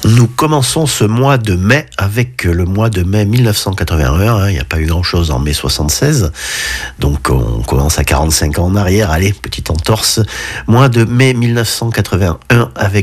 Nous commençons ce mois de mai avec le mois de mai 1981. Il n'y a pas eu grand-chose en mai 76. Donc on commence à 45 ans en arrière. Allez, petite entorse. Mois de mai 1981 avec